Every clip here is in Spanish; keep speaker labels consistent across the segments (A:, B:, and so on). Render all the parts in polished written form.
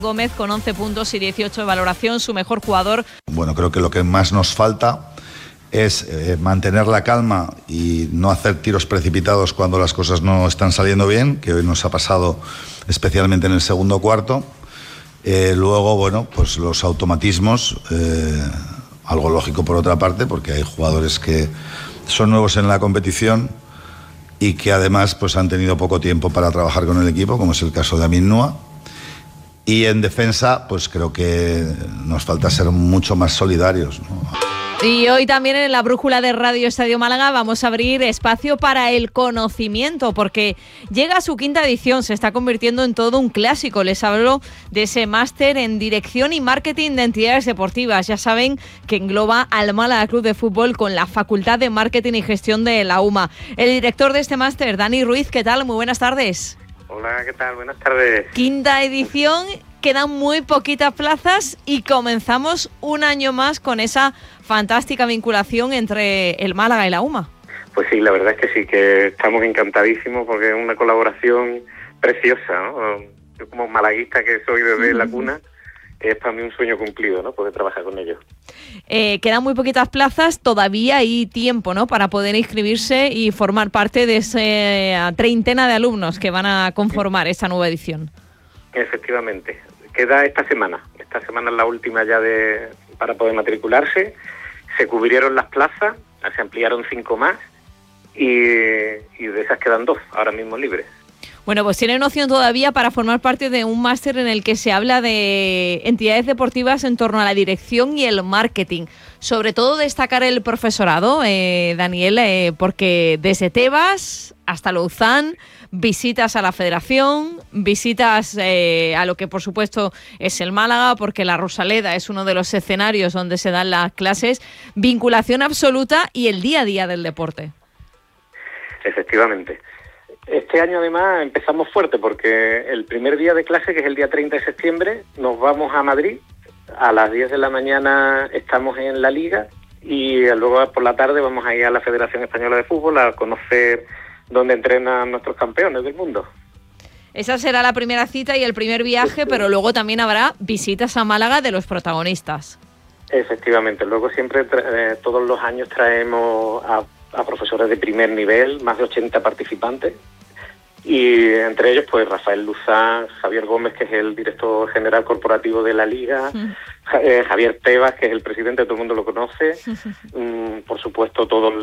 A: Gómez con 11 puntos y 18 de valoración, su mejor jugador.
B: Bueno, creo que lo que más nos falta es mantener la calma y no hacer tiros precipitados cuando las cosas no están saliendo bien, que hoy nos ha pasado especialmente en el segundo cuarto. Luego, bueno, pues los automatismos, algo lógico por otra parte, porque hay jugadores que son nuevos en la competición y que además pues han tenido poco tiempo para trabajar con el equipo, como es el caso de Amin Noah. Y en defensa, pues creo que nos falta ser mucho más solidarios, ¿no?
A: Y hoy también en la brújula de Radio Estadio Málaga vamos a abrir espacio para el conocimiento, porque llega a su quinta edición, se está convirtiendo en todo un clásico. Les hablo de ese máster en Dirección y Marketing de Entidades Deportivas. Ya saben que engloba al Málaga Club de Fútbol con la Facultad de Marketing y Gestión de la UMA. El director de este máster, Dani Ruiz, ¿qué tal? Muy buenas tardes.
C: Hola, ¿qué tal? Buenas tardes.
A: Quinta edición, quedan muy poquitas plazas y comenzamos un año más con esa fantástica vinculación entre el Málaga y la UMA.
C: Pues sí, la verdad es que sí, que estamos encantadísimos porque es una colaboración preciosa, ¿no? Yo como malaguista que soy desde la cuna, es para mí un sueño cumplido, ¿no? Poder trabajar con ellos.
A: Quedan muy poquitas plazas, todavía hay tiempo, ¿no? Para poder inscribirse y formar parte de esa treintena de alumnos que van a conformar esta nueva edición.
C: Efectivamente. Queda esta semana. Esta semana es la última ya para poder matricularse. Se cubrieron las plazas, se ampliaron 5 más y de esas quedan 2 ahora mismo libres.
A: Bueno, pues tienen opción todavía para formar parte de un máster en el que se habla de entidades deportivas en torno a la dirección y el marketing. Sobre todo destacar el profesorado, Daniel, porque desde Tebas hasta Louzán, visitas a la federación, visitas a lo que por supuesto es el Málaga, porque la Rosaleda es uno de los escenarios donde se dan las clases, vinculación absoluta y el día a día del deporte.
C: Efectivamente. Este año además empezamos fuerte porque el primer día de clase, que es el día 30 de septiembre, nos vamos a Madrid. A las 10 de la mañana estamos en la Liga y luego por la tarde vamos a ir a la Federación Española de Fútbol a conocer dónde entrenan nuestros campeones del mundo.
A: Esa será la primera cita y el primer viaje, pero luego también habrá visitas a Málaga de los protagonistas.
C: Efectivamente, luego siempre todos los años traemos a profesores de primer nivel, más de 80 participantes, y entre ellos pues Rafael Luzán, Javier Gómez, que es el director general corporativo de la Liga, Javier Tebas, que es el presidente, todo el mundo lo conoce, por supuesto todo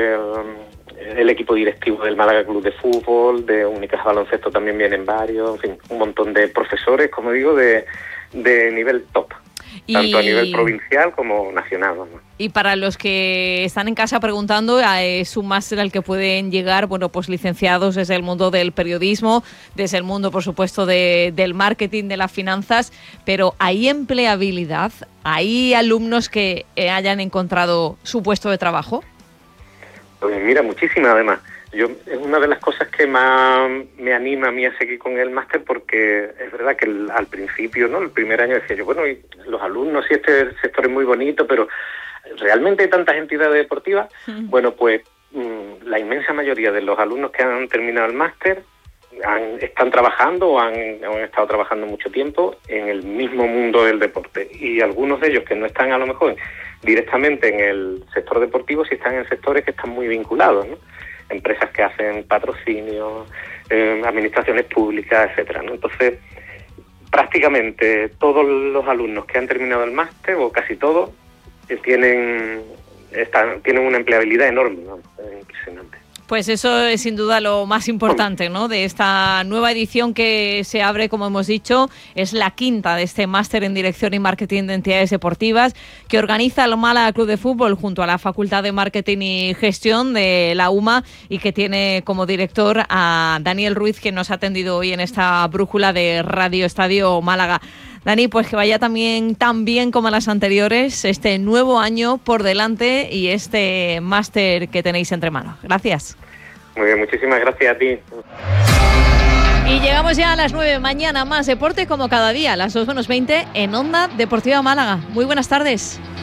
C: el equipo directivo del Málaga Club de Fútbol, de Unicaja Baloncesto también vienen varios, en fin, un montón de profesores, como digo, de nivel top. Tanto a nivel provincial como nacional, ¿no?
A: Y para los que están en casa preguntando, es un máster al que pueden llegar, bueno, pues licenciados desde el mundo del periodismo, desde el mundo, por supuesto, del marketing, de las finanzas, pero ¿hay empleabilidad? ¿Hay alumnos que hayan encontrado su puesto de trabajo?
C: Pues mira, muchísimas además. Es una de las cosas que más me anima a mí a seguir con el máster, porque es verdad que al principio, ¿no? El primer año decía yo, bueno, y los alumnos, sí, este sector es muy bonito, pero ¿realmente hay tantas entidades deportivas? Bueno, pues la inmensa mayoría de los alumnos que han terminado el máster están trabajando o han estado trabajando mucho tiempo en el mismo mundo del deporte, y algunos de ellos que no están a lo mejor directamente en el sector deportivo, sí están en sectores que están muy vinculados, ¿no? Empresas que hacen patrocinio, administraciones públicas, etcétera, ¿no? Entonces, prácticamente todos los alumnos que han terminado el máster, o casi todos, tienen una empleabilidad enorme, ¿no? Impresionante.
A: Pues eso es sin duda lo más importante, ¿no? De esta nueva edición que se abre, como hemos dicho, es la quinta de este máster en Dirección y Marketing de Entidades Deportivas que organiza el Málaga Club de Fútbol junto a la Facultad de Marketing y Gestión de la UMA, y que tiene como director a Daniel Ruiz, que nos ha atendido hoy en esta brújula de Radio Estadio Málaga. Dani, pues que vaya también tan bien como las anteriores, este nuevo año por delante y este máster que tenéis entre manos. Gracias.
C: Muy bien, muchísimas gracias a ti.
A: Y llegamos ya a las 9, mañana más deporte como cada día, a las 2:20 en Onda Deportiva Málaga. Muy buenas tardes.